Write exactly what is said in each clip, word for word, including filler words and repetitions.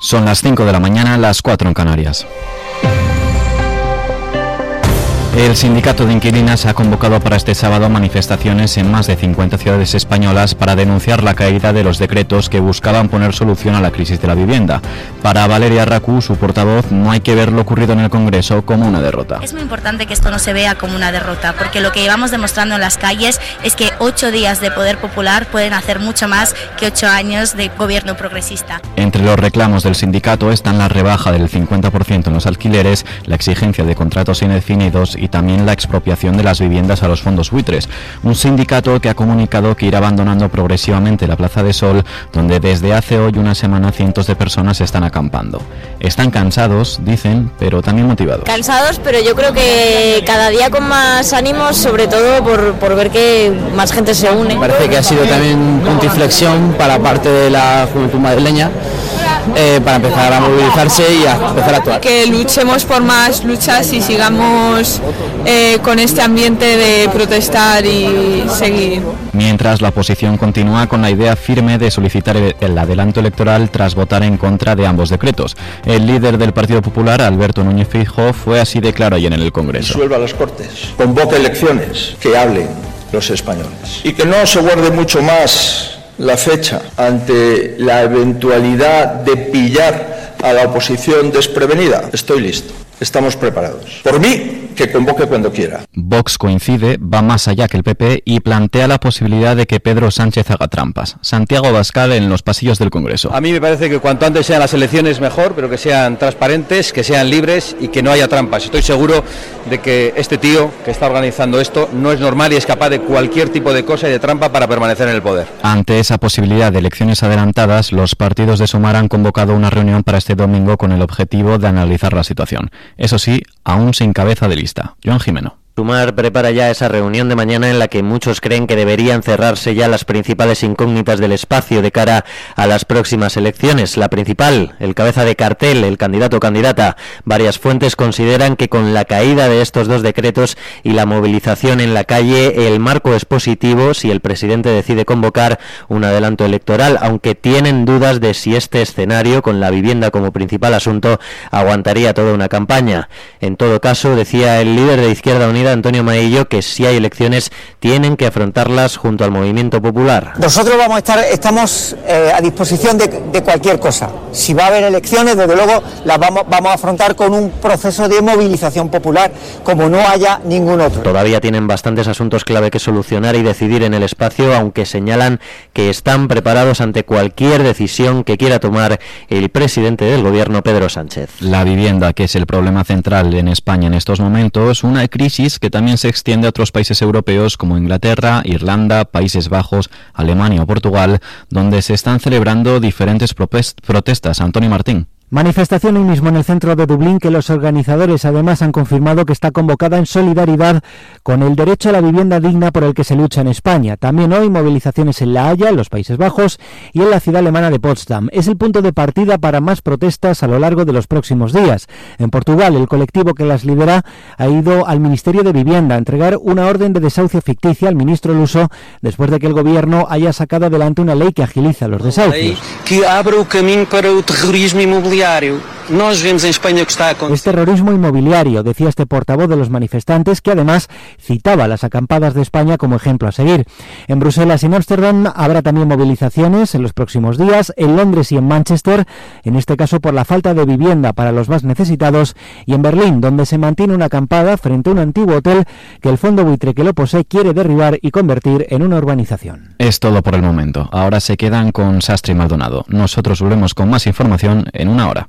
Son las cinco de la mañana, las cuatro en Canarias. El sindicato de inquilinas ha convocado para este sábado manifestaciones en más de cincuenta ciudades españolas para denunciar la caída de los decretos que buscaban poner solución a la crisis de la vivienda. Para Valeria Racú, su portavoz, no hay que ver lo ocurrido en el Congreso como una derrota. Es muy importante que esto no se vea como una derrota, porque lo que llevamos demostrando en las calles es que ocho días de poder popular pueden hacer mucho más que ocho años de gobierno progresista. Entre los reclamos del sindicato están la rebaja del cincuenta por ciento en los alquileres, la exigencia de contratos indefinidos y también la expropiación de las viviendas a los fondos buitres. Un sindicato que ha comunicado que irá abandonando progresivamente la Plaza de Sol, donde desde hace hoy una semana cientos de personas están acampando. Están cansados, dicen, pero también motivados. Cansados, pero yo creo que cada día con más ánimos, sobre todo por, por ver que más gente se une. Parece que ha sido también un punto de inflexión para parte de la juventud madrileña. Eh, para empezar a movilizarse y a empezar a actuar. Que luchemos por más luchas y sigamos eh, con este ambiente de protestar y seguir. Mientras, la oposición continúa con la idea firme de solicitar el, el adelanto electoral tras votar en contra de ambos decretos. El líder del Partido Popular, Alberto Núñez Feijóo, fue así de claro ayer en el Congreso. Disuelva las Cortes, convoque elecciones, que hablen los españoles y que no se guarde mucho más la fecha ante la eventualidad de pillar a la oposición desprevenida. Estoy listo, estamos preparados. Por mí, que convoque cuando quiera. Vox coincide, va más allá que el P P y plantea la posibilidad de que Pedro Sánchez haga trampas. Santiago Abascal en los pasillos del Congreso. A mí me parece que cuanto antes sean las elecciones mejor, pero que sean transparentes, que sean libres y que no haya trampas. Estoy seguro de que este tío que está organizando esto no es normal y es capaz de cualquier tipo de cosa y de trampa para permanecer en el poder. Ante esa posibilidad de elecciones adelantadas, los partidos de Sumar han convocado una reunión para este domingo con el objetivo de analizar la situación. Eso sí, aún sin cabeza de lista. Joan Jimeno. Sumar prepara ya esa reunión de mañana en la que muchos creen que deberían cerrarse ya las principales incógnitas del espacio de cara a las próximas elecciones. La principal, el cabeza de cartel, el candidato o candidata. Varias fuentes consideran que con la caída de estos dos decretos y la movilización en la calle, el marco es positivo si el presidente decide convocar un adelanto electoral, aunque tienen dudas de si este escenario, con la vivienda como principal asunto, aguantaría toda una campaña. En todo caso, decía el líder de Izquierda Unida, Antonio Maillo, que si hay elecciones tienen que afrontarlas junto al movimiento popular. Nosotros vamos a estar, estamos eh, a disposición de, de cualquier cosa. Si va a haber elecciones, desde luego las vamos, vamos a afrontar con un proceso de movilización popular como no haya ningún otro. Todavía tienen bastantes asuntos clave que solucionar y decidir en el espacio, aunque señalan que están preparados ante cualquier decisión que quiera tomar el presidente del gobierno, Pedro Sánchez. La vivienda, que es el problema central en España en estos momentos, una crisis que también se extiende a otros países europeos como Inglaterra, Irlanda, Países Bajos, Alemania o Portugal, donde se están celebrando diferentes protestas. Antonio Martín. Manifestación hoy mismo en el centro de Dublín que los organizadores además han confirmado que está convocada en solidaridad con el derecho a la vivienda digna por el que se lucha en España. También hoy movilizaciones en La Haya, en los Países Bajos, y en la ciudad alemana de Potsdam. Es el punto de partida para más protestas a lo largo de los próximos días. En Portugal, el colectivo que las lidera ha ido al Ministerio de Vivienda a entregar una orden de desahucio ficticia al ministro Luso después de que el gobierno haya sacado adelante una ley que agiliza los desahucios. Que abre el camino para el terrorismo inmobiliario. Nos vemos en España que está Es terrorismo inmobiliario, decía este portavoz de los manifestantes, que además citaba las acampadas de España como ejemplo a seguir. En Bruselas y en Ámsterdam habrá también movilizaciones en los próximos días, en Londres y en Manchester, en este caso por la falta de vivienda para los más necesitados, y en Berlín, donde se mantiene una acampada frente a un antiguo hotel que el fondo buitre que lo posee quiere derribar y convertir en una urbanización. Es todo por el momento. Ahora se quedan con Sastre y Maldonado. Nosotros volvemos con más información en una hora.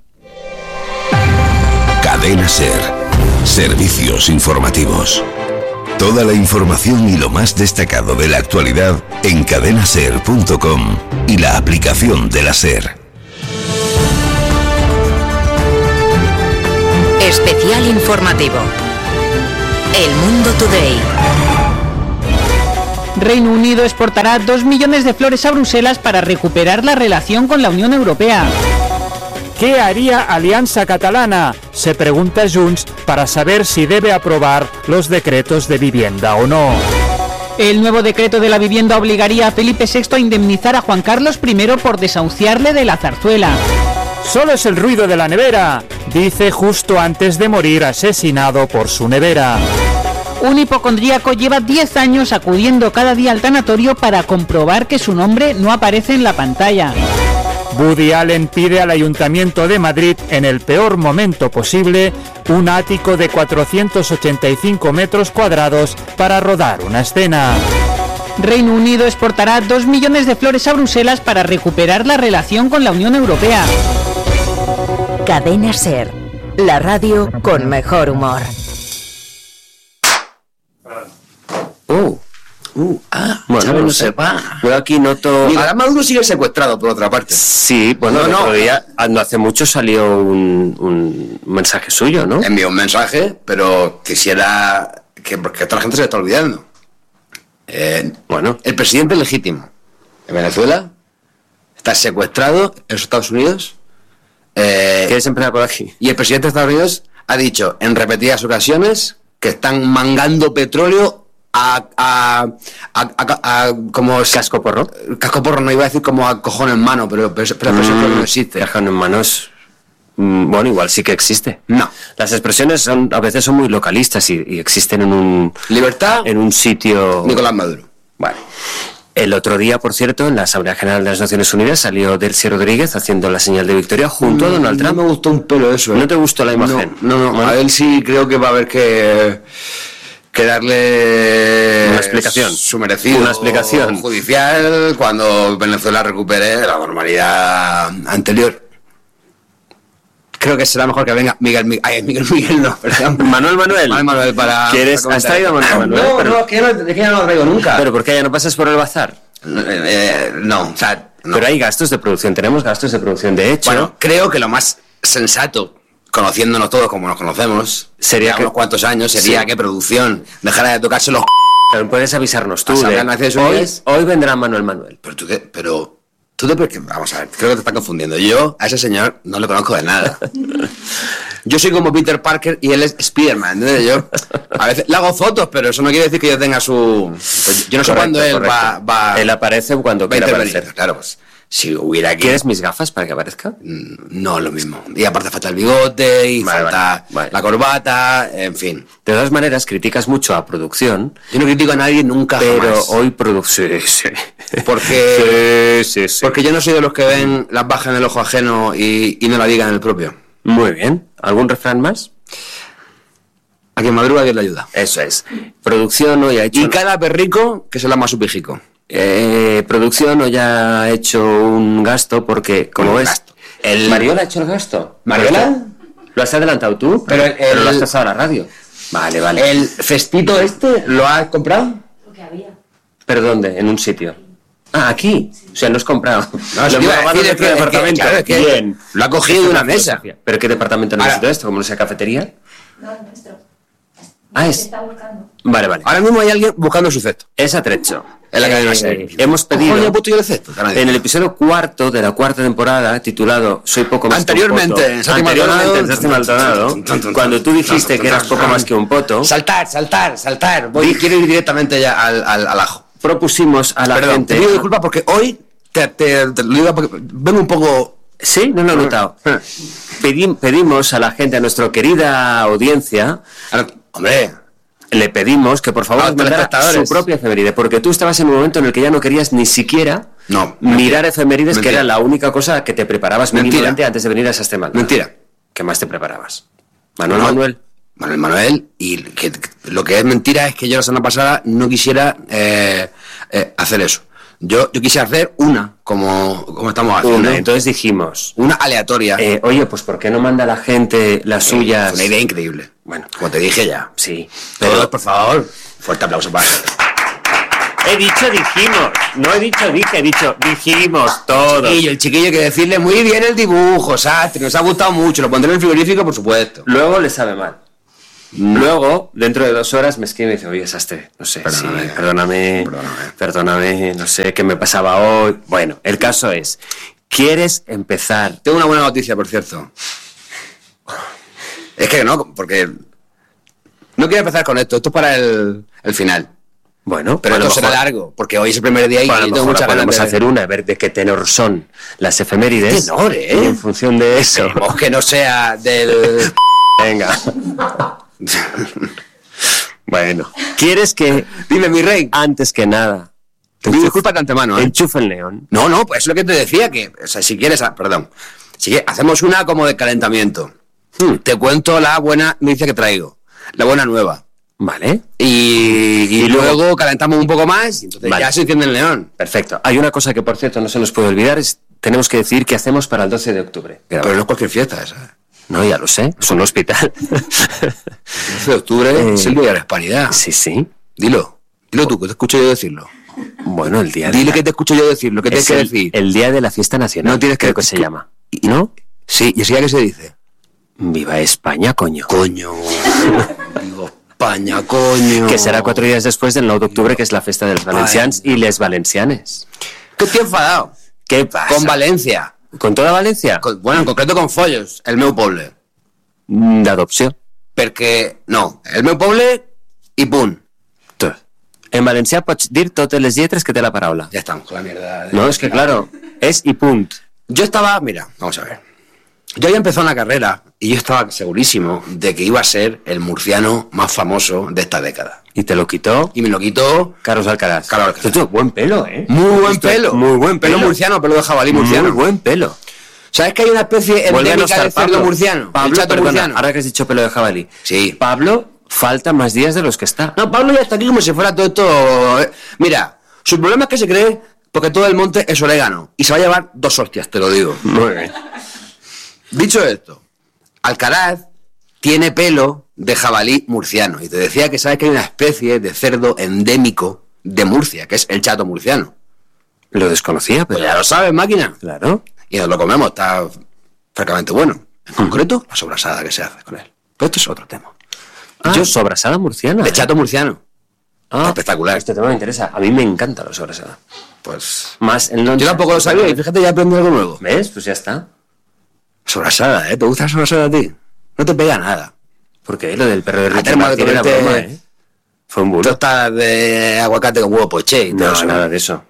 Cadena SER. Servicios informativos. Toda la información y lo más destacado de la actualidad en cadena ser punto com y la aplicación de la SER. Especial informativo. El Mundo Today. Reino Unido exportará dos millones de flores a Bruselas para recuperar la relación con la Unión Europea. ¿Qué haría Alianza Catalana? Se pregunta Junts para saber si debe aprobar los decretos de vivienda o no. El nuevo decreto de la vivienda obligaría a Felipe sexto a indemnizar a Juan Carlos primero por desahuciarle de la zarzuela. Solo es el ruido de la nevera, dice justo antes de morir asesinado por su nevera. Un hipocondríaco lleva diez años acudiendo cada día al tanatorio para comprobar que su nombre no aparece en la pantalla. Woody Allen pide al Ayuntamiento de Madrid, en el peor momento posible, un ático de cuatrocientos ochenta y cinco metros cuadrados para rodar una escena. Reino Unido exportará dos millones de flores a Bruselas para recuperar la relación con la Unión Europea. Cadena SER, la radio con mejor humor. Uh, uh, ah, bueno, Chávez no no sé. sepa. Yo aquí noto... Nicolás Maduro sigue secuestrado, por otra parte. Sí, bueno, No, el no. otro día, no hace mucho salió un, un mensaje suyo, ¿no? Envió un mensaje, pero quisiera... que porque toda la gente se le está olvidando. Eh, bueno. El presidente legítimo de Venezuela está secuestrado en los Estados Unidos. Eh, ¿Quieres empezar por aquí? Y el presidente de Estados Unidos ha dicho en repetidas ocasiones que están mangando petróleo a, a, a, a, a como casco porro. Casco porro no iba a decir como a cojón en mano, pero, pero, pero eso Mm, no existe. Cajón en manos. mm, Bueno, igual sí que existe. No. Las expresiones son a veces son muy localistas y, y existen en un libertad en un sitio. Nicolás Maduro. Vale. El otro día, por cierto, en la Asamblea General de las Naciones Unidas salió Delcy Rodríguez haciendo la señal de victoria junto a Donald Trump. No me gustó un pelo eso. ¿eh? ¿No te gustó la imagen? No, no, no. Bueno. A él sí creo que va a haber que, que darle Una explicación. su merecido Una explicación. judicial cuando Venezuela recupere la normalidad anterior. Creo que será mejor que venga Miguel Miguel, ay, Miguel Miguel no, perdón. Manuel Manuel. Manuel Manuel para. ¿Quieres? para ¿Has traído a Manuel Manuel? No, Pero- no, es que ya no, es que ya no lo traigo nunca. ¿Pero por qué ya no pasas por el bazar? Eh, eh, no, o sea, no. Pero hay gastos de producción, tenemos gastos de producción. De hecho, Bueno, creo que lo más sensato, conociéndonos todos como nos conocemos, Sería ya que- unos cuantos años, sería Sí. que producción dejara de tocarse los pero puedes avisarnos tú. Asamblea de- de Naciones hoy, Unidas. hoy vendrá Manuel Manuel. Pero tú qué, pero tú te porque vamos a ver, creo que te estás confundiendo. Yo a ese señor no le conozco de nada. Yo soy como Peter Parker y él es Spiderman, ¿entiendes? Yo a veces le hago fotos, pero eso no quiere decir que yo tenga su. Pues yo no sé Correcto, cuándo él correcto. va, va. Él aparece cuando va a quiera intervenir. aparecer. Claro, pues si hubiera aquí. ¿Quieres mis gafas para que aparezca? No, lo mismo. Y aparte falta el bigote y Vale, falta vale, vale. la corbata, en fin. De todas maneras, criticas mucho a producción. Yo no critico a nadie nunca Pero jamás. hoy producción. Sí, sí. Porque, Sí, sí, sí. porque yo no soy de los que ven las bajas en el ojo ajeno y, y no la digan en el propio. Muy bien. ¿Algún refrán más? A quien madruga Dios le ayuda. Eso es. Producción hoy ha hecho. Y cada perrico que se la más su pijico. Eh, producción hoy ha hecho un gasto porque, como Un ves, gasto. El- Mariola ha hecho el gasto. ¿Mariola? ¿Lo has adelantado tú? Pero el- Pero lo has el- pasado a la radio. Vale, vale. ¿El festito este lo has comprado? ¿Pero dónde? ¿En un sitio? Ah, aquí. O sea, no has comprado. No, Lo eso te hemos iba a robado decir, de es que- tu es que- departamento. claro, es que Bien. lo ha cogido de una mesa. ¿Pero qué departamento Ahora- necesita esto? ¿Como no sea cafetería? Ah, es. Vale, vale. Ahora mismo hay alguien buscando su cesto. Es atrecho. En la cadena Eh, SER. Hemos pedido. Coño, he puesto yo el cesto. En el episodio cuarto de la cuarta temporada, titulado Soy poco más Anteriormente, que un en poto. Santi Anteriormente, Maldonado. en Santi Maldonado, cuando tú dijiste que eras poco más que un poto, Saltar, saltar, saltar. Voy, quiero ir directamente ya al, al, al ajo. propusimos a la Perdón, gente. te pido disculpas porque hoy te, te, te lo digo porque vengo un poco. Sí, no lo he notado. Pedi- pedimos a la gente, a nuestra querida audiencia, Ahora, hombre, le pedimos que por favor A los mandara su telespectadores. propia efeméride, porque tú estabas en un momento en el que ya no querías ni siquiera no. mirar efemérides, que Mentira. era la única cosa que te preparabas Mentira. mínimamente antes de venir a esa semana. Mentira. ¿Qué más te preparabas? Manuel No. Manuel. Manuel Manuel, y que, que lo que es mentira es que yo la semana pasada no quisiera eh, eh, hacer eso. Yo, yo quisiera hacer una, como, como estamos haciendo. Una, entonces dijimos, Una aleatoria. eh, oye, pues ¿por qué no manda la gente las suyas? Una idea increíble. Bueno, Como te dije ya. sí. Todos, por favor, fuerte aplauso para eso. He dicho dijimos, no he dicho dije, he dicho dijimos todos. Y el chiquillo hay que decirle muy bien el dibujo, Sastre, nos ha gustado mucho, lo pondré en el frigorífico, por supuesto. Luego le sabe mal. Luego, dentro de dos horas, me escribe y me dice, oye, Sastre, no sé, Perdóname, sí, perdóname, perdóname. perdóname, no sé qué me pasaba hoy. Bueno, el caso es, ¿quieres empezar? Tengo una buena noticia, por cierto. Es que no, porque no quiero empezar con esto, esto es para el, el final. Bueno, pero esto será largo, porque hoy es el primer día y bueno, tengo muchas ganas podemos de hacer una, a ver de qué tenor son las efemérides. Tenor, ¿eh? Y en función de eso. Esperemos que no sea del... Venga. Bueno, ¿quieres que... Dime, mi rey. Antes que nada... Te disculpa de antemano, ¿eh? Enchufa el neón. No, no, pues es lo que te decía, que, o sea, si quieres, ah, perdón, si quieres, hacemos una como de calentamiento. Hmm. Te cuento la buena noticia que traigo, la buena nueva. Vale. Y, y, y luego, luego calentamos un poco más y entonces vale. ya se enciende el neón. Perfecto. Hay una cosa que, por cierto, no se nos puede olvidar, es tenemos que decir qué hacemos para el doce de octubre. Pero no es cualquier fiesta esa. No, ya lo sé, es un hospital. El doce de octubre eh, es el día de la hispanidad. Sí, sí. Dilo, dilo tú, que te escucho yo decirlo. Bueno, el día de Dile la... que te escucho yo decir, lo que tienes que el, decir. El día de la fiesta nacional. No tienes que... Creo que se llama. ¿Y no? Sí, ¿y así ya qué se dice? Viva España, coño. Coño. Viva España, coño. Que será cuatro días después del nueve de octubre, que es la festa de los valencians y les valencianes. ¿Qué estoy enfadado? ¿Qué pasa? Con Valencia. ¿Con toda Valencia? Con, bueno, en concreto con Follos, el meu poble. D'adopció. Perquè, no, el meu poble i punt. En valencià pots dir totes les lletres que té la paraula. Ya estamos con la mierda. De... No, es que claro, es y punt. Yo estaba, mira, vamos a ver. Yo había empezado una carrera y yo estaba segurísimo de que iba a ser el murciano más famoso de esta década. ¿Y te lo quitó? Y me lo quitó Carlos Alcaraz. Carlos Alcaraz. Esto es buen pelo, ¿eh? Muy buen pelo. Muy buen pelo. Pelo murciano, pelo de jabalí murciano. Muy buen pelo. ¿Sabes que hay una especie endémica de cerdo Pablo. murciano? Pablo, el chato perdona, murciano. ahora que has dicho pelo de jabalí. Sí. Pablo falta más días de los que está. No, Pablo ya está aquí como si fuera todo esto... Mira, su problema es que se cree porque todo el monte es orégano. Y se va a llevar dos hostias, te lo digo. Muy bien. Dicho esto, Alcaraz tiene pelo de jabalí murciano. Y te decía que sabes que hay una especie de cerdo endémico de Murcia, que es el chato murciano. Lo desconocía, pero... Pues ya lo sabes, máquina. Claro. Y nos lo comemos, está francamente bueno. En concreto, la sobrasada que se hace con él. Pero esto es otro tema. Ah, yo sobrasada murciana. De ¿eh? chato murciano. Ah, espectacular. Este tema me interesa. A mí me encanta la sobrasada. Pues... Más el non... Yo tampoco lo sabía y fíjate, ya aprendí algo nuevo. ¿Ves? Pues ya está. Sobrasada, ¿eh? ¿Te gusta la sobrasada a ti? No te pega nada. Porque lo del perro de Ricky Martin tiene la broma, ¿eh? Fue un bulo. Tostadas de aguacate con huevo poché y todo No, eso. nada de eso.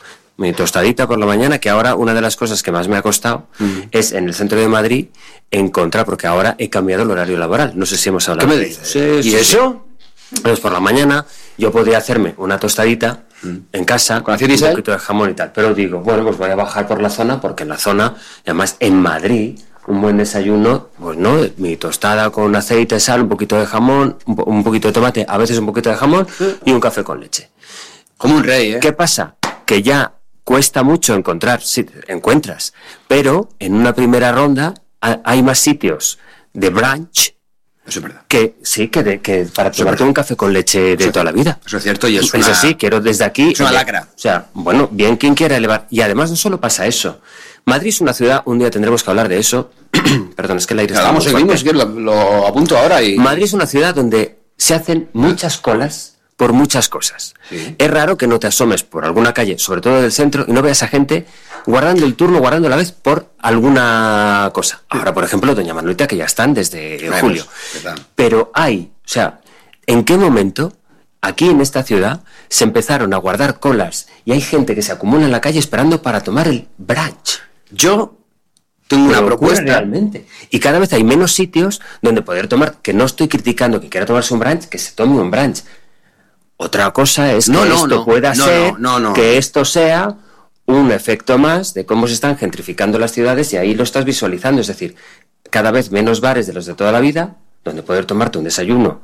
Mi tostadita por la mañana, que ahora una de las cosas que más me ha costado mm. es en el centro de Madrid encontrar, porque ahora he cambiado el horario laboral. No sé si hemos hablado. ¿Qué me dices? Sí, ¿Y sí, eso? Sí. Pues por la mañana yo podía hacerme una tostadita mm. en casa con un poquito de jamón y tal. Pero digo, bueno, pues voy a bajar por la zona, porque en la zona, además en Madrid, un buen desayuno, pues no, mi tostada con aceite, sal, un poquito de jamón, un, po un poquito de tomate, a veces un poquito de jamón sí. y un café con leche. Como un rey, ¿eh? ¿Qué pasa? Que ya cuesta mucho encontrar, sí, encuentras, pero en una primera ronda hay más sitios de brunch. Eso es verdad. Que sí, que, de, que para tomarte un café con leche de eso, toda la vida. Eso es cierto y es, es una... así, quiero desde aquí... Es una lacra. O sea, bueno, bien quien quiera elevar. Y además no solo pasa eso. Madrid es una ciudad, un día tendremos que hablar de eso. Perdón, es que el aire está vamos, muy seguimos, fuerte. Lo, lo apunto ahora y... Madrid es una ciudad donde se hacen muchas colas por muchas cosas. Sí. Es raro que no te asomes por alguna calle, sobre todo del centro, y no veas a gente guardando el turno, guardando la vez por alguna cosa. Ahora, por ejemplo, doña Manuelita, que ya están desde Vemos, julio. Pero hay, o sea, ¿en qué momento aquí en esta ciudad se empezaron a guardar colas y hay gente que se acumula en la calle esperando para tomar el brunch? Yo tengo una propuesta realmente. Y cada vez hay menos sitios donde poder tomar, que no estoy criticando que quiera tomarse un brunch, que se tome un brunch. Otra cosa es no, que no, esto no, pueda no, ser, no, no, no. que esto sea un efecto más de cómo se están gentrificando las ciudades y ahí lo estás visualizando. Es decir, cada vez menos bares de los de toda la vida, donde poder tomarte un desayuno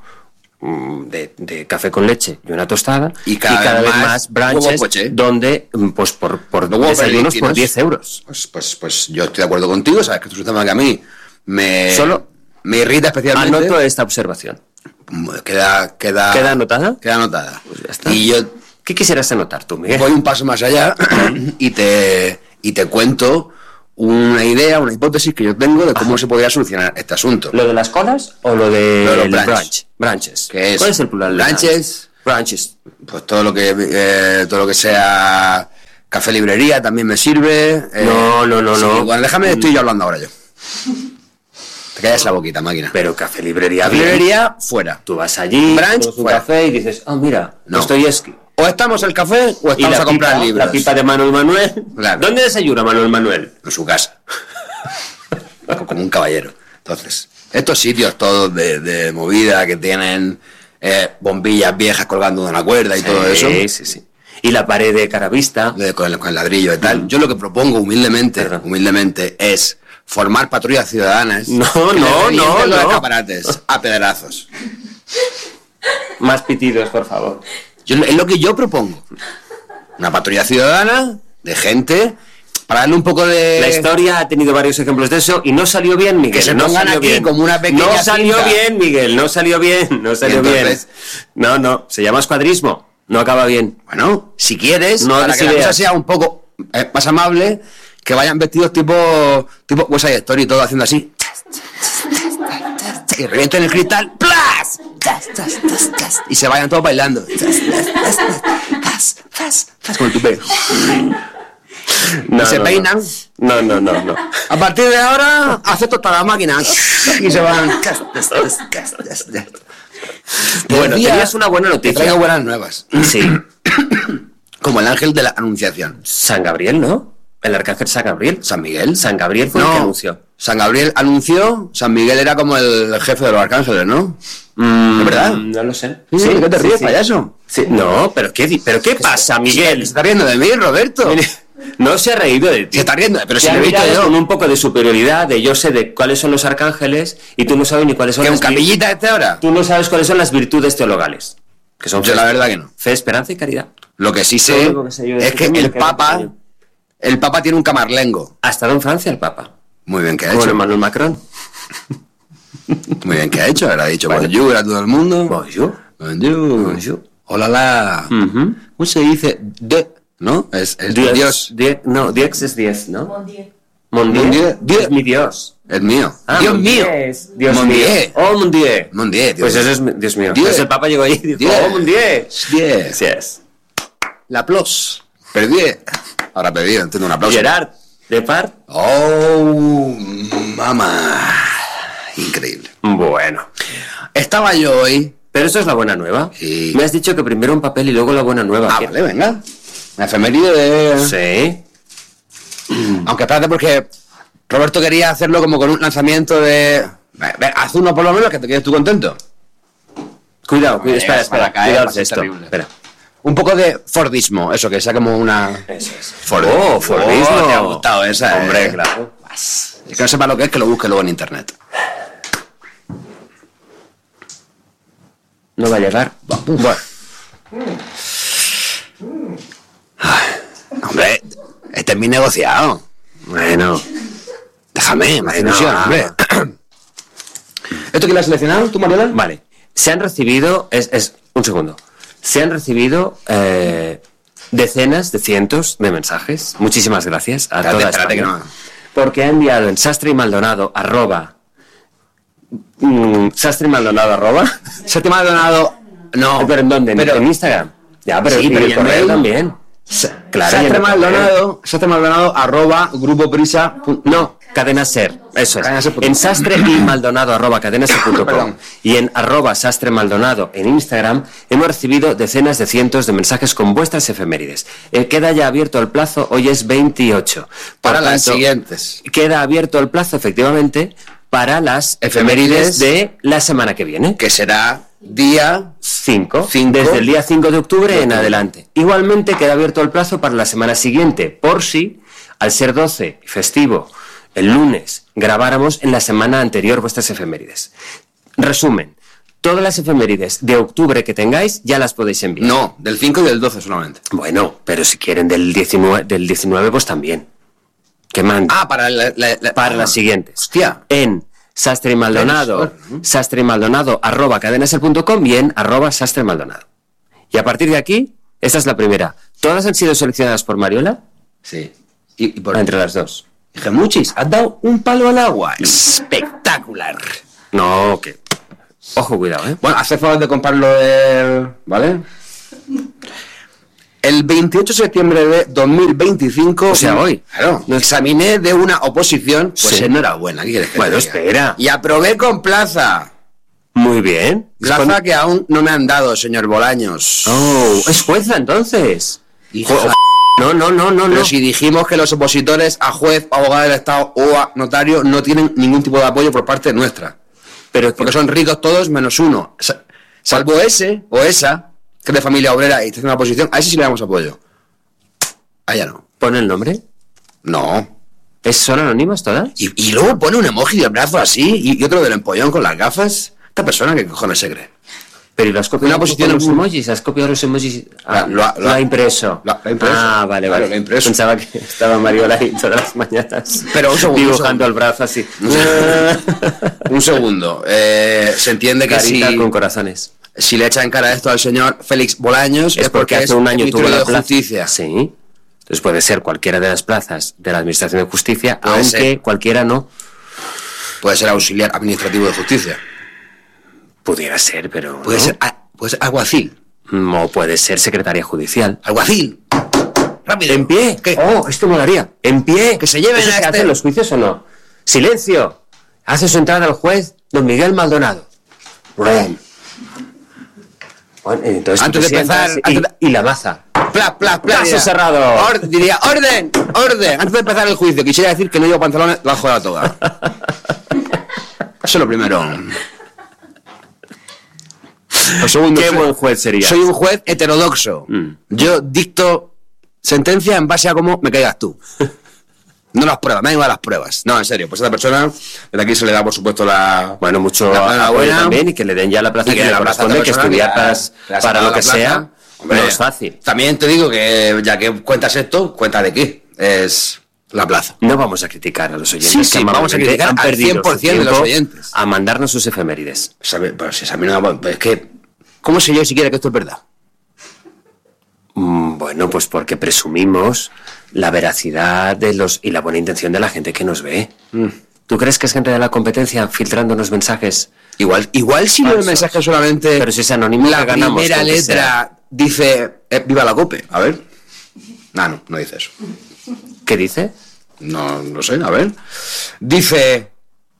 De, de café con leche y una tostada y cada, y cada vez más, más brunches donde pues por, por desayunos por diez euros. Pues, pues, pues yo estoy de acuerdo contigo, sabes que esto es un tema que a mí me, Solo me irrita especialmente. Anoto esta observación. Queda, queda, ¿Queda anotada? Queda anotada. Pues ya está. Y yo, ¿qué quisieras anotar tú, Miguel? Voy un paso más allá y te, y te cuento una idea, una hipótesis que yo tengo de cómo Ajá. se podría solucionar este asunto. ¿Lo de las colas o lo de, lo de los brunch? brunch? Brunches. ¿Qué es? ¿Cuál es el plural? Brunches. Brunches. Pues todo lo que eh, todo lo que sea café librería también me sirve. Eh, no, no, no, sí, no. Bueno, déjame, estoy yo hablando ahora yo. Te callas la boquita, máquina. Pero café librería bien. Librería, fuera. Tú vas allí, brunch, tomas un fuera. café y dices, ah, oh, mira, no. Dostoyevski. O estamos el café o estamos a comprar pipa, libros. La pipa de Manuel Manuel. Claro. ¿Dónde desayuna Manuel Manuel? En su casa. Como un caballero. Entonces, estos sitios todos de, de movida que tienen eh, bombillas viejas colgando de una cuerda y sí, todo eso. Sí, sí, sí. Y la pared de caravista. De, con, el, con el ladrillo y tal. Mm. Yo lo que propongo humildemente, Perdón. humildemente, es formar patrullas ciudadanas. No, no, no, los no. escaparates a pedrazos. Más pitidos, por favor. Yo, es lo que yo propongo. Una patrulla ciudadana de gente para darle un poco de... La historia ha tenido varios ejemplos de eso y no salió bien, Miguel. Que se no pongan aquí bien. como una pequeña No salió cinta. bien, Miguel, no salió bien, no salió bien. No, no, se llama escuadrismo, no acaba bien. Bueno, si quieres, no para que la cosa sea un poco eh, más amable, que vayan vestidos tipo tipo West Side Story y todo haciendo así. Y revienten el cristal, ¡plas! Y se vayan todos bailando. Con el tupé. No, y se no, peinan. No, no, no, no. A partir de ahora, acepto todas las máquinas. Y se van. Bueno, tenías una buena noticia. Te traigo buenas nuevas. Sí. Como el ángel de la anunciación. San Gabriel, ¿no? El arcángel San Gabriel. San Miguel. San Gabriel fue no, el que anunció. San Gabriel anunció, San Miguel era como el jefe de los arcángeles, ¿no? Mm, ¿Es verdad? No lo sé. Sí, sí, ¿qué te ríes, sí, payaso? Sí. No, pero ¿qué, pero qué pasa, Miguel? Se está riendo de mí, Roberto. No se ha reído de ti. Se está riendo, pero si lo he visto yo. Con un poco de superioridad, de yo sé de cuáles son los arcángeles y tú no sabes ni cuáles son ¿Qué, las... un capillita este ahora? Tú no sabes cuáles son las virtudes teologales. Que son yo fe, la verdad que no. Fe, esperanza y caridad. Lo que sí sé que sé yo, es que el Papa... El Papa tiene un camarlengo. Ha estado en Francia el Papa. Muy bien que ha Como hecho. Emmanuel Macron. Muy bien que ha hecho. Ahora ha dicho bueno. Bonjour a todo el mundo. Bonjour. Bonjour. Bonjour. Hola la. Uh-huh. ¿Cómo se dice? De, ¿no? Es, es Dios. Dios. Die, no, Dios es diez, ¿no? Mon Dieu. Mon Dieu. Mon Dieu. Dieu. Es mi Dios. Es mío. Ah, Dios mon mío. Dios, Dios Mon mío. Dieu. Oh, mon Dieu. Mon Dieu. Pues eso es Dios mío. Dieu. Entonces el Papa llegó ahí y dijo, Dieu. oh, mon Dieu. Dieu. Yes. La aplauso. Perdí. Ahora perdí, entiendo un aplauso. Gerard, de par. Oh, mamá. Increíble. Bueno. Estaba yo hoy. Pero eso es la buena nueva. Sí. Me has dicho que primero un papel y luego la buena nueva. Ah, vale, venga. La efeméride de... Sí. Aunque espérate porque Roberto quería hacerlo como con un lanzamiento de... Haz uno por lo menos que te quedes tú contento. Cuidado, cuidado. Espera, espera. Caer, Cuidado de esto. terrible. Espera. Un poco de Fordismo, eso, que sea como una... Eso es. Fordismo. Oh, Fordismo. Oh, te ha gustado esa, Hombre, eh. claro. El que no sepa lo que es, que lo busque luego en internet. No va a llegar. Bueno. Hombre, este es mi negociado. Bueno. Déjame, más Bueno, ilusión, ah. hombre. ¿Esto quién lo has seleccionado, tú, Mariela? Vale. Se han recibido... Es, es un segundo. Se han recibido eh, decenas de cientos de mensajes. Muchísimas gracias a Espérate, toda espérate España. que no. Porque ha enviado en Sastre y Maldonado arroba... Mm, Sastre y Maldonado arroba... Sastre y Maldonado... No. ¿Pero en dónde? ¿En, Pero- en Instagram? Ya, pero, Sí, y pero el ¿y en correo mail? también. Claro, y en Sastre el Maldonado, Sastre Maldonado, arroba, grupo prisa... correo. No, Cadena Ser, eso es. Cadena Ser punto com. En Sastre y Maldonado arroba cadenaser punto com Perdón. y en arroba Sastre Maldonado en Instagram hemos recibido decenas de cientos de mensajes con vuestras efemérides. Eh, queda ya abierto el plazo, hoy es veintiocho. Por Para las tanto, siguientes. Queda abierto el plazo, efectivamente, para las Efemérides efemérides de la semana que viene. Que será día... cinco, Cinco. desde el día cinco de octubre De en octubre. adelante. Igualmente queda abierto el plazo para la semana siguiente, por si, al ser doce y festivo, el lunes, grabáramos en la semana anterior vuestras efemérides. Resumen, todas las efemérides de octubre que tengáis ya las podéis enviar. No, del cinco y del doce solamente. Bueno, pero si quieren del diecinueve, del diecinueve pues también. Que manden. Ah, para la... la- la- para ah, las siguientes. Hostia. En Sastre y Maldonado, Sastre y Maldonado, arroba cadenaser punto com y en arroba Sastre Maldonado. Y a partir de aquí, esta es la primera. ¿Todas han sido seleccionadas por Mariola? Sí. Y, y por... Entre las dos. Gemuchis, has dado un palo al agua. Espectacular. No, que... Ojo, cuidado, ¿eh? Bueno, hace favor de comprarlo del... ¿Vale? el veintiocho de septiembre de dos mil veinticinco, o sea, hoy, claro, me examiné de una oposición, pues sí. Enhorabuena, ¿qué quieres que bueno, te diga? Espera. Y aprobé con plaza. Muy bien. Plaza con... que aún no me han dado, señor Bolaños. Oh, es jueza entonces. Hija... No, no, no, no. Pero no. si dijimos que los opositores a juez, abogado del Estado o a notario no tienen ningún tipo de apoyo por parte nuestra. Pero porque son ricos todos menos uno. Salvo ese o esa, que es de familia obrera y está en una oposición, a ese sí le damos apoyo. A ella no. ¿Pone el nombre? No. ¿Es ¿Son anónimas todas? Y, y luego pone un emoji del brazo así y, y otro del empollón con las gafas. Esta persona, ¿qué cojones se cree? Pero ¿y lo has copiado una posición los emojis? ¿Has copiado los emojis? Ah, lo, ha, lo ha impreso. Lo ha impreso. Ah, vale, vale. Claro, lo ha impreso. Pensaba que estaba Mariola ahí todas las mañanas. Pero un segundo. Dibujando un segundo. El brazo así. Un segundo. Eh, se entiende que Carita si... con corazones. Si le echa en cara esto al señor Félix Bolaños es, es porque, porque hace un año tuvo la de plaza. Justicia. Sí. Entonces puede ser cualquiera de las plazas de la Administración de Justicia, puede aunque ser. Cualquiera no. Puede ser auxiliar administrativo de justicia. Pudiera ser, pero... Puede ¿no? ser... Puede ser alguacil. O puede ser secretaria judicial. Alguacil. Rápido. En pie. ¿Qué? Oh, esto molaría. En pie. Que se lleven ¿Eso a se este... hace en los juicios o no? Silencio. Hace su entrada al juez don Miguel Maldonado. Bueno, entonces antes de empezar... Y, antes de... y la maza. Pla, pla, pla. Paso cerrado. Or, diría, orden, orden. Antes de empezar el juicio, quisiera decir que no llevo pantalones bajo la toga. Eso es lo primero. Lo segundo, Qué soy, buen juez sería. Soy un juez heterodoxo. Mm. Yo dicto sentencia en base a cómo me caigas tú. No las pruebas, me han ido las pruebas. No, en serio, pues a esta persona, desde aquí se le da, por supuesto, la... Bueno, mucho la apoyo también y que le den ya la plaza que, que le corresponde, que estudiar para, para lo que plaza, sea, hombre, no es fácil. También te digo que, ya que cuentas esto, cuenta de qué es la plaza. No vamos a criticar a los oyentes. Sí, sí, vamos a criticar al cien por ciento de los oyentes. A mandarnos sus efemérides. Pero si a mí no, es que... ¿Cómo sé yo siquiera que esto es verdad? Mm, bueno, pues porque presumimos la veracidad de los y la buena intención de la gente que nos ve. Mm. ¿Tú crees que es gente de la competencia filtrándonos mensajes? Igual, igual si no el mensaje solamente... Pero si es anónimo, la ganamos, primera letra dice eh, viva la COPE. A ver. No, no, no dice eso. ¿Qué dice? No, no sé, a ver. Dice...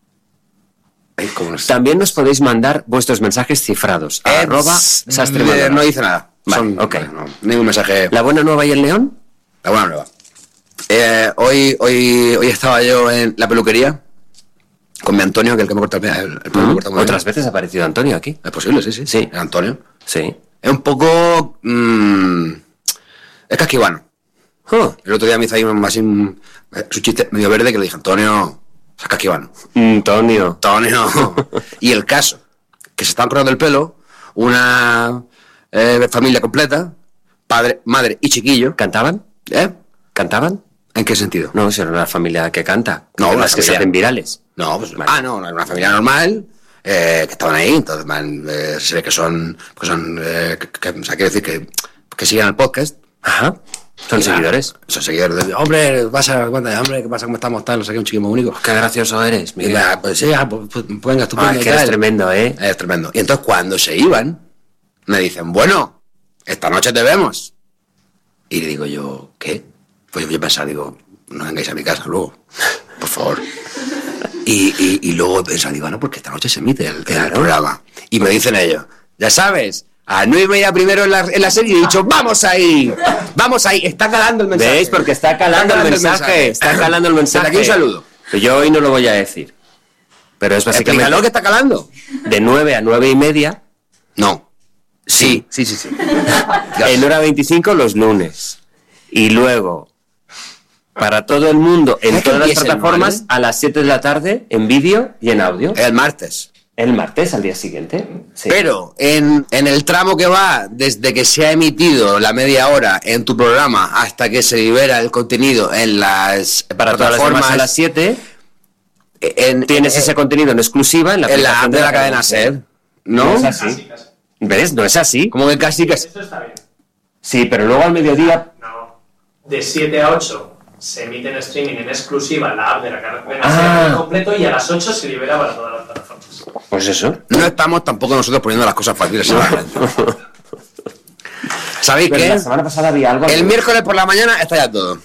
Ay, ¿cómo no También nos podéis mandar vuestros mensajes cifrados. A arroba Sastre eh, no dice nada. Vale, Son, ok. No, ningún mensaje. ¿La buena nueva y el león? La buena nueva. Eh, hoy, hoy, hoy estaba yo en la peluquería con mi Antonio, que es el que me corta el pelo. El, el pelo ¿Mm? me corta muy Otras bien. veces ha aparecido Antonio aquí. Es posible, sí, sí. Sí. ¿El Antonio? Sí. Es un poco... Mmm, es casquivano. Oh. El otro día me hizo ahí un, así un, su chiste medio verde que le dije, Antonio, es casquivano. Antonio. Antonio. Y el caso, que se estaban cortando el pelo, una eh, familia completa, padre, madre y chiquillo. ¿Cantaban? ¿Eh? ¿Cantaban? ¿En qué sentido? No, si era una familia que canta. No, las que se hacen virales. No, pues, vale. Ah, no, era una familia normal, eh, que estaban ahí, entonces man, eh, se ve que son, que son, eh, que, que, o sea, quiero decir que, que sigan el podcast. Ajá. Son Claro, seguidores. Son seguidores. De, hombre, ¿qué pasa? Hombre, ¿qué pasa? ¿Cómo estamos? Tal, no sé qué, un chiquillo único. Qué gracioso eres, Miguel. Y, pues sí, ah, pues, pues, venga, estupendo. Ah, que eres tremendo, ¿eh? Es tremendo. Y entonces cuando se iban, me dicen, bueno, esta noche te vemos. Y le digo yo, ¿qué? Pues yo pensaba, digo, no vengáis a mi casa luego, por favor. Y, y, y luego pensaba, digo, no, porque esta noche se emite el, el programa. Y me dicen ellos, ya sabes, a nueve y media primero en la, en la serie, y he dicho, vamos ahí, vamos ahí, está calando el mensaje. ¿Veis? Porque está calando, está calando el, mensaje, el mensaje, está calando el mensaje. Desde aquí un saludo. Pero yo hoy no lo voy a decir. Pero es básicamente... Explícalo que está calando. De nueve a nueve y media. No. Sí, sí, sí, sí. En hora veinticinco los lunes. Y luego, para todo el mundo, en todas las plataformas, a las siete de la tarde, en vídeo y en audio. El martes. El martes, al día siguiente. Sí. Pero en, en el tramo que va desde que se ha emitido la media hora en tu programa hasta que se libera el contenido en las para todas las demás a las siete, en, tienes en, ese contenido en exclusiva en la, en la app de la cadena SER. ¿No? No es así. Casi, casi. ¿Ves? No es así. Como que casi casi. Esto está bien. Sí, pero luego al mediodía... No. De siete a ocho se emite en streaming en exclusiva en la app de la cadena ah. SER completo y a las ocho se libera para todas las plataformas. Pues eso. No estamos tampoco nosotros poniendo las cosas fáciles. ¿Sabéis Pero qué? la semana pasada había algo. El miércoles por la mañana está ya todo.